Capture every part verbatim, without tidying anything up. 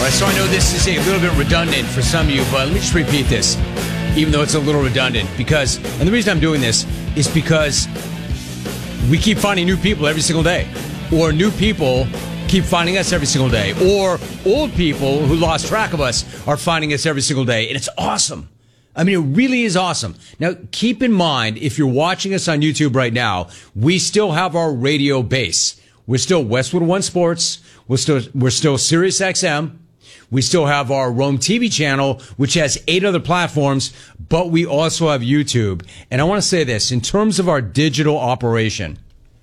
right, so I know this is a little bit redundant for some of you, but let me just repeat this, even though it's a little redundant, because, and the reason I'm doing this is because we keep finding new people every single day, or new people keep finding us every single day, or old people who lost track of us are finding us every single day, and it's awesome. I mean, it really is awesome. Now, keep in mind, if you're watching us on YouTube right now, we still have our radio base. We're still Westwood One Sports. We're still, we're still Sirius X M. We still have our Rome T V channel, which has eight other platforms, but we also have YouTube. And I want to say this, in terms of our digital operation,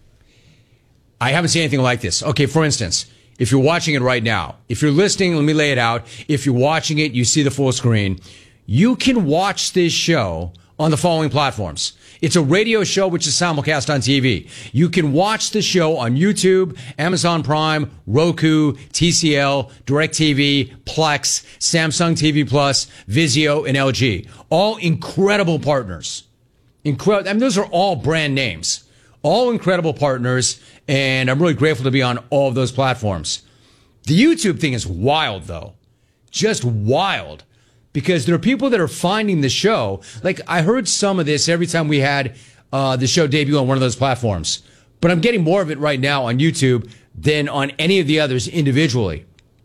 I haven't seen anything like this. Okay, for instance, if you're watching it right now, if you're listening, let me lay it out. If you're watching it, you see the full screen. You can watch this show on the following platforms. It's a radio show which is simulcast on T V. You can watch the show on YouTube, Amazon Prime, Roku, T C L, DirecTV, Plex, Samsung T V Plus, Vizio, and L G. All incredible partners. Incredible. I mean, those are all brand names. All incredible partners, and I'm really grateful to be on all of those platforms. The YouTube thing is wild, though. Just wild. Because there are people that are finding the show. Like, I heard some of this every time we had uh, the show debut on one of those platforms. But I'm getting more of it right now on YouTube than on any of the others individually.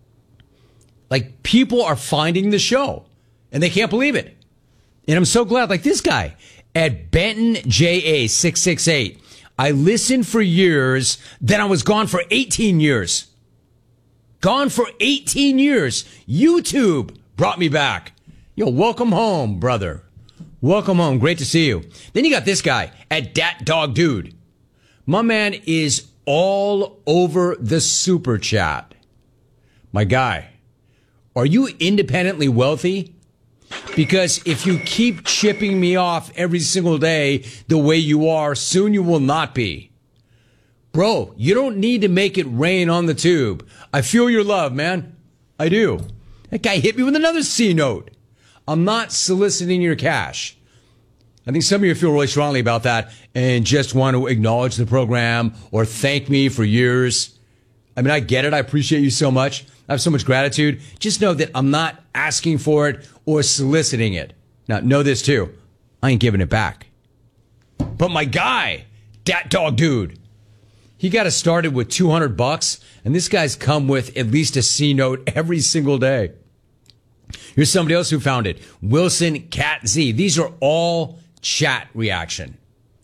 Like, people are finding the show, and they can't believe it. And I'm so glad. Like this guy at Benton J A six six eight. I listened for years, then I was gone for eighteen years. Gone for eighteen years. YouTube brought me back. Yo, welcome home, brother. Welcome home. Great to see you. Then you got this guy at Dat Dog Dude. My man is all over the super chat. My guy, are you independently wealthy? Because if you keep chipping me off every single day the way you are, soon you will not be. Bro, you don't need to make it rain on the tube. I feel your love, man. I do. That guy hit me with another C note. I'm not soliciting your cash. I think some of you feel really strongly about that and just want to acknowledge the program or thank me for years. I mean, I get it. I appreciate you so much. I have so much gratitude. Just know that I'm not asking for it or soliciting it. Now, know this too. I ain't giving it back. But my guy, Dat Dog Dude, he got us started with two hundred bucks, and this guy's come with at least a C note every single day. Here's somebody else who found it. Wilson Cat Z. These are all chat reaction.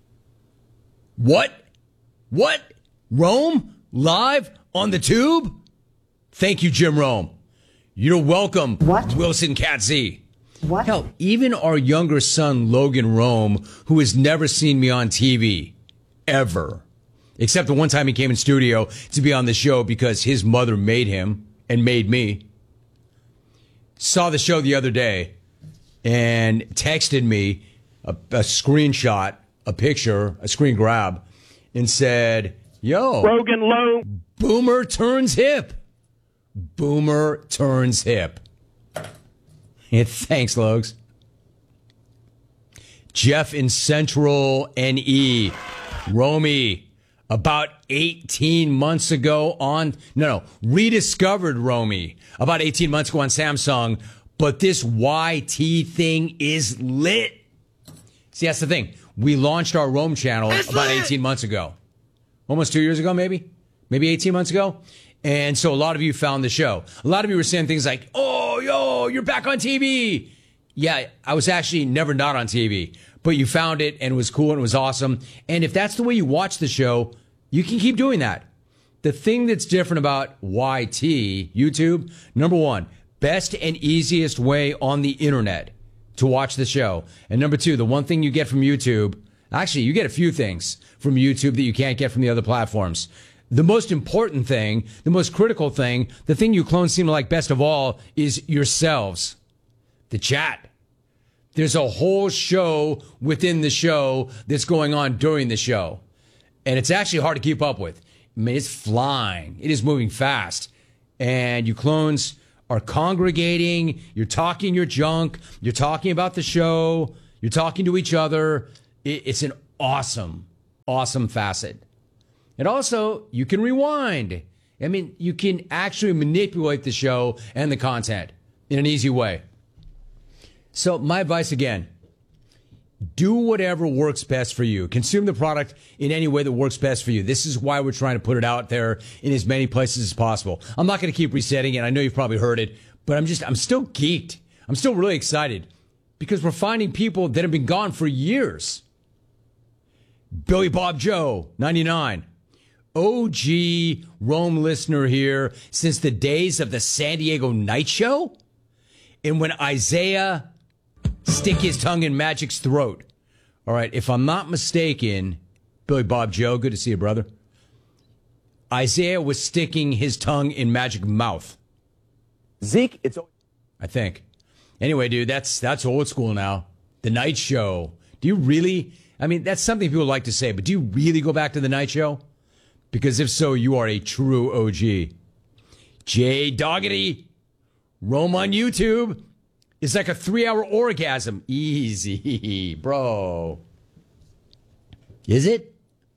What? What? Rome? Live on the tube? Thank you, Jim Rome. You're welcome, what? Wilson Cat Z. What? Hell, even our younger son, Logan Rome, who has never seen me on T V, ever. Except the one time he came in studio to be on the show because his mother made him and made me. Saw the show the other day and texted me a, a screenshot, a picture, a screen grab, and said, yo, Rogan Lowe. Boomer turns hip. Boomer turns hip. Yeah, thanks, Logs. Jeff in Central N E. Romy. About eighteen months ago on, no, no, rediscovered Romy about eighteen months ago on Samsung, but this Y T thing is lit. See, that's the thing. We launched our Rome channel it's about lit. eighteen months ago. Almost two years ago, maybe? Maybe eighteen months ago? And so a lot of you found the show. A lot of you were saying things like, oh, yo, you're back on T V. Yeah, I was actually never not on T V. But you found it, and it was cool, and it was awesome. And if that's the way you watch the show, you can keep doing that. The thing that's different about Y T, YouTube, number one, best and easiest way on the internet to watch the show. And number two, the one thing you get from YouTube, actually, you get a few things from YouTube that you can't get from the other platforms. The most important thing, the most critical thing, the thing you clones seem to like best of all is yourselves. The chat. There's a whole show within the show that's going on during the show. And it's actually hard to keep up with. I mean, it's flying. It is moving fast. And you clones are congregating. You're talking your junk. You're talking about the show. You're talking to each other. It's an awesome, awesome facet. And also, you can rewind. I mean, you can actually manipulate the show and the content in an easy way. So my advice again, do whatever works best for you. Consume the product in any way that works best for you. This is why we're trying to put it out there in as many places as possible. I'm not going to keep resetting it. I know you've probably heard it, but I'm just, I'm still geeked. I'm still really excited because we're finding people that have been gone for years. Billy Bob Joe, ninety-nine. O G Rome listener here since the days of the San Diego Night Show. And when Isaiah stick his tongue in Magic's throat. All right, if I'm not mistaken, Billy Bob Joe, good to see you, brother. Isaiah was sticking his tongue in Magic's mouth. Zeke, it's... I think. Anyway, dude, that's that's old school now. The Night Show. Do you really... I mean, that's something people like to say, but do you really go back to the Night Show? Because if so, you are a true O G. Jay Doggety. Rome on YouTube. It's like a three-hour orgasm. Easy, bro. Is it?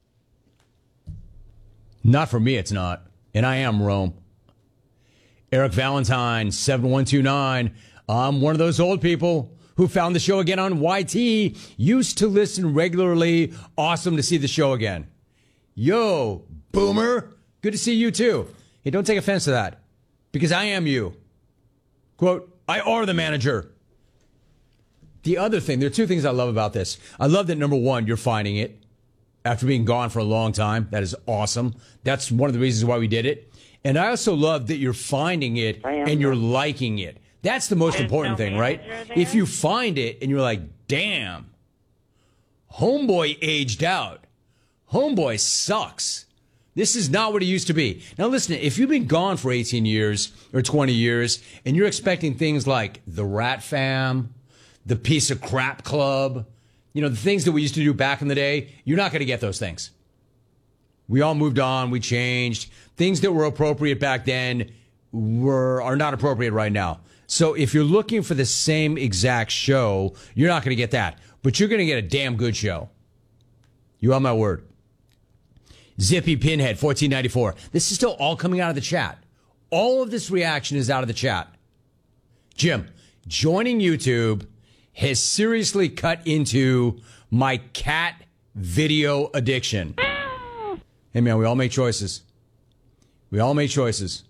Not for me, it's not. And I am Rome. Eric Valentine, seven one two nine. I'm one of those old people who found the show again on Y T. Used to listen regularly. Awesome to see the show again. Yo, boomer. Good to see you, too. Hey, don't take offense to that. Because I am you. Quote, I are the manager. The other thing, there are two things I love about this. I love that, number one, you're finding it after being gone for a long time. That is awesome. That's one of the reasons why we did it. And I also love that you're finding it and you're liking it. That's the most important thing, right? If you find it and you're like, damn, homeboy aged out. Homeboy sucks. This is not what it used to be. Now listen, if you've been gone for eighteen years or twenty years and you're expecting things like the Rat Fam, the Piece of Crap Club, you know, the things that we used to do back in the day, you're not going to get those things. We all moved on. We changed. Things that were appropriate back then were are not appropriate right now. So if you're looking for the same exact show, you're not going to get that. But you're going to get a damn good show. You have my word. Zippy Pinhead, fourteen ninety-four. This is still all coming out of the chat. All of this reaction is out of the chat. Jim, joining YouTube has seriously cut into my cat video addiction. Hey, man, we all make choices. We all make choices.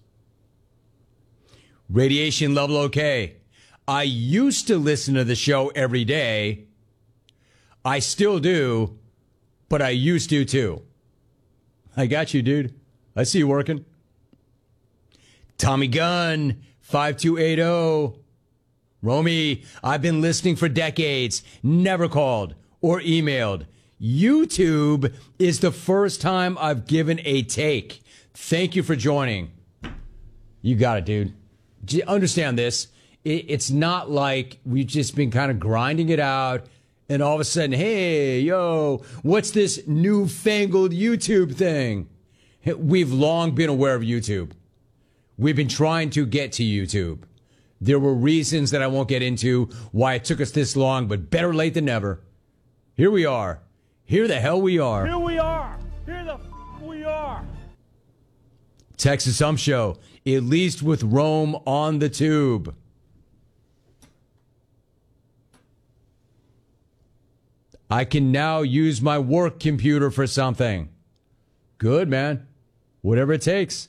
Radiation level okay. I used to listen to the show every day. I still do, but I used to too. I got you, dude. I see you working. Tommy Gunn, five two eight zero. Romy, I've been listening for decades. Never called or emailed. YouTube is the first time I've given a take. Thank you for joining. You got it, dude. Understand this. It's not like we've just been kind of grinding it out and all of a sudden, hey, yo, what's this newfangled YouTube thing? We've long been aware of YouTube. We've been trying to get to YouTube. There were reasons that I won't get into why it took us this long, but better late than never. Here we are. Here the hell we are. Here we are. Here the f- we are. Texas Ump Show, at least with Rome on the tube. I can now use my work computer for something. Good, man. Whatever it takes.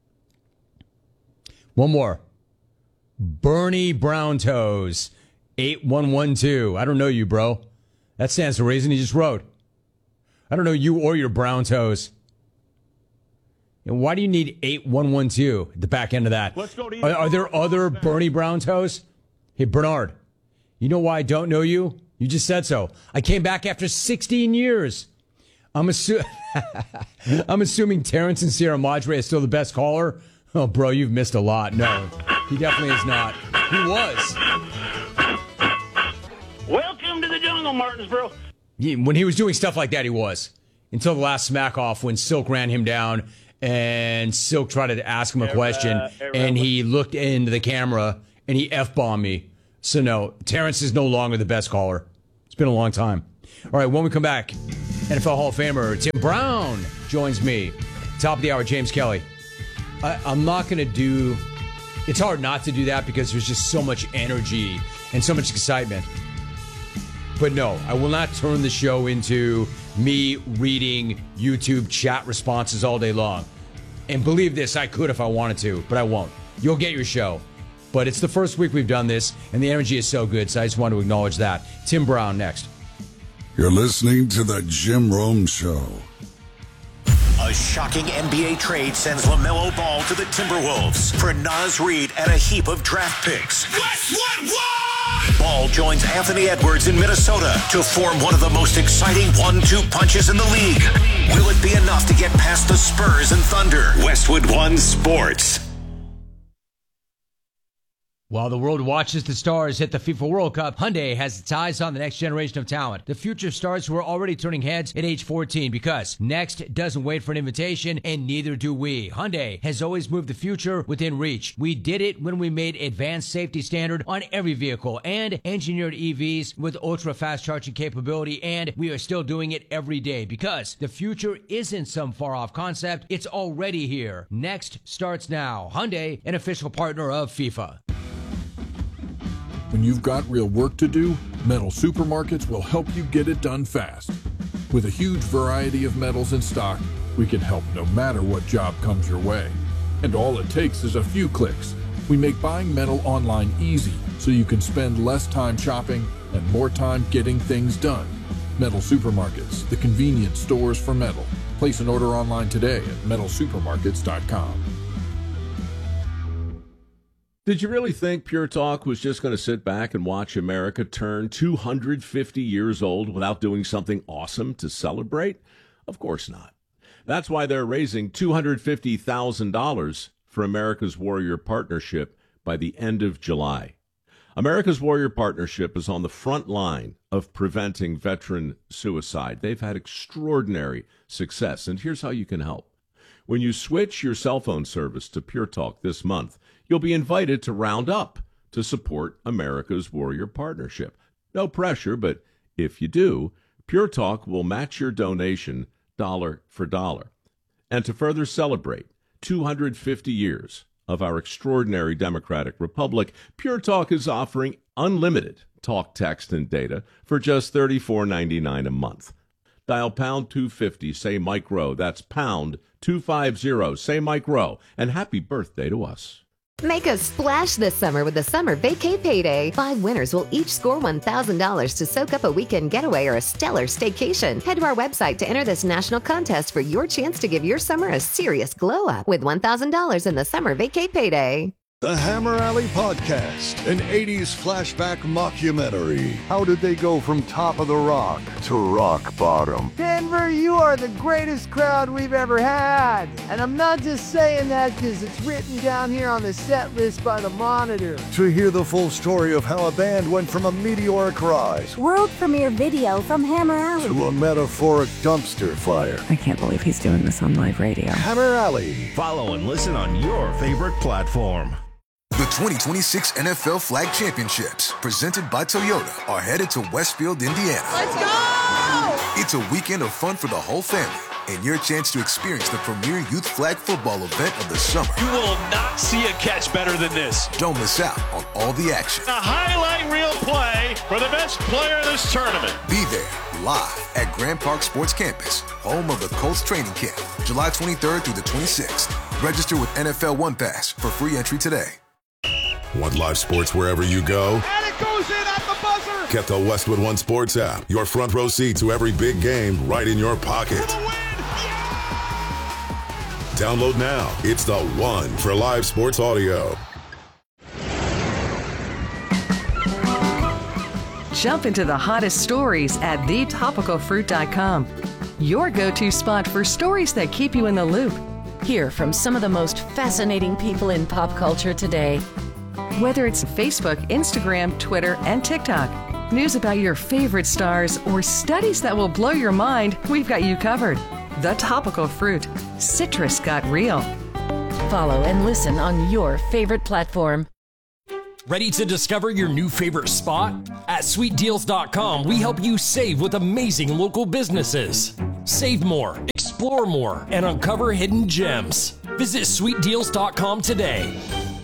One more. Bernie Brown Toes, eight one one two. I don't know you, bro. That stands to reason. He just wrote. I don't know you or your brown toes. And why do you need eight one one two at the back end of that? Let's go to are, are there other Bernie Brown Toes? Hey, Bernard, you know why I don't know you? You just said so. I came back after sixteen years. I'm, assu- I'm assuming Terrence and Sierra Madre is still the best caller. Oh, bro, you've missed a lot. No, he definitely is not. He was. Welcome to the jungle, Martinsboro. He, when he was doing stuff like that, he was. Until the last smack off when Silk ran him down and Silk tried to ask him a question uh, hey, and he looked into the camera and he F-bombed me. So, no, Terrence is no longer the best caller. It's been a long time. All right, when we come back, N F L Hall of Famer Tim Brown joins me. Top of the hour, James Kelly. I, I'm not going to do... It's hard not to do that because there's just so much energy and so much excitement. But no, I will not turn the show into me reading YouTube chat responses all day long. And believe this, I could if I wanted to, but I won't. You'll get your show. But it's the first week we've done this, and the energy is so good, so I just want to acknowledge that. Tim Brown, next. You're listening to The Jim Rome Show. A shocking N B A trade sends LaMelo Ball to the Timberwolves for Naz Reid and a heap of draft picks. What, what, what? Ball joins Anthony Edwards in Minnesota to form one of the most exciting one two punches in the league. Will it be enough to get past the Spurs and Thunder? Westwood One Sports. While the world watches the stars hit the FIFA World Cup, Hyundai has its eyes on the next generation of talent. The future stars who are already turning heads at age fourteen, because next doesn't wait for an invitation, and neither do we. Hyundai has always moved the future within reach. We did it when we made advanced safety standard on every vehicle and engineered E Vs with ultra-fast charging capability, and we are still doing it every day because the future isn't some far-off concept. It's already here. Next starts now. Hyundai, an official partner of FIFA. When you've got real work to do, Metal Supermarkets will help you get it done fast. With a huge variety of metals in stock, we can help no matter what job comes your way. And all it takes is a few clicks. We make buying metal online easy so you can spend less time shopping and more time getting things done. Metal Supermarkets, the convenience stores for metal. Place an order online today at metal supermarkets dot com. Did you really think Pure Talk was just going to sit back and watch America turn two hundred fifty years old without doing something awesome to celebrate? Of course not. That's why they're raising two hundred fifty thousand dollars for America's Warrior Partnership by the end of July. America's Warrior Partnership is on the front line of preventing veteran suicide. They've had extraordinary success, and here's how you can help. When you switch your cell phone service to Pure Talk this month, you'll be invited to round up to support America's Warrior Partnership. No pressure, but if you do, Pure Talk will match your donation dollar for dollar. And to further celebrate two hundred fifty years of our extraordinary democratic republic, Pure Talk is offering unlimited talk, text, and data for just thirty-four ninety-nine a month. Dial pound two fifty, say Mike Rowe. That's pound two fifty, say Mike Rowe. And happy birthday to us. Make a splash this summer with the Summer Vacay Payday. Five winners will each score one thousand dollars to soak up a weekend getaway or a stellar staycation. Head to our website to enter this national contest for your chance to give your summer a serious glow up with one thousand dollars in the Summer Vacay Payday. The Hammer Alley Podcast, an eighties flashback mockumentary. How did they go from top of the rock to rock bottom? Denver, you are the greatest crowd we've ever had. And I'm not just saying that because it's written down here on the set list by the Monitor. To hear the full story of how a band went from a meteoric rise, world premiere video from Hammer Alley, to a metaphoric dumpster fire. I can't believe he's doing this on live radio. Hammer Alley. Follow and listen on your favorite platform. The twenty twenty-six N F L Flag Championships, presented by Toyota, are headed to Westfield, Indiana. Let's go! It's a weekend of fun for the whole family, and your chance to experience the premier youth flag football event of the summer. You will not see a catch better than this. Don't miss out on all the action. A highlight reel play for the best player in this tournament. Be there, live at Grand Park Sports Campus, home of the Colts training camp, July twenty-third through the twenty-sixth. Register with N F L One Pass for free entry today. Want live sports wherever you go? And it goes in at the buzzer! Get the Westwood One Sports app. Your front row seat to every big game right in your pocket. For the win! Yeah! Download now. It's the one for live sports audio. Jump into the hottest stories at the topical fruit dot com. Your go-to spot for stories that keep you in the loop. Hear from some of the most fascinating people in pop culture today. Whether it's Facebook, Instagram, Twitter, and TikTok, news about your favorite stars, or studies that will blow your mind, we've got you covered. The Topical Fruit. Citrus got real. Follow and listen on your favorite platform. Ready to discover your new favorite spot? At sweet deals dot com, we help you save with amazing local businesses. Save more, explore more, and uncover hidden gems. Visit sweet deals dot com today.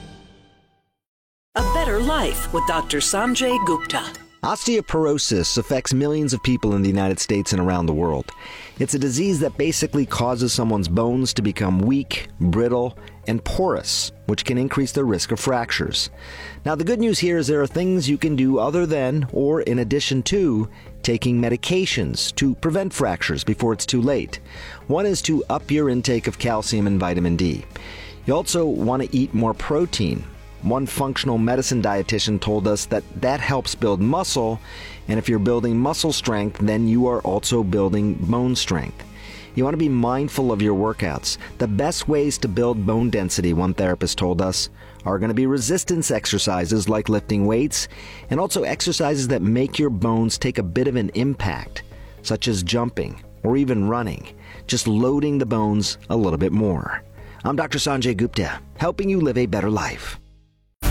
A better life with Doctor Sanjay Gupta. Osteoporosis affects millions of people in the United States and around the world. It's a disease that basically causes someone's bones to become weak, brittle, and porous, which can increase their risk of fractures. Now, the good news here is there are things you can do other than, or in addition to, taking medications to prevent fractures before it's too late. One is to up your intake of calcium and vitamin D. You also want to eat more protein. One functional medicine dietitian told us that that helps build muscle, and if you're building muscle strength, then you are also building bone strength. You want to be mindful of your workouts. The best ways to build bone density, one therapist told us, are going to be resistance exercises like lifting weights, and also exercises that make your bones take a bit of an impact, such as jumping or even running, just loading the bones a little bit more. I'm Doctor Sanjay Gupta, helping you live a better life.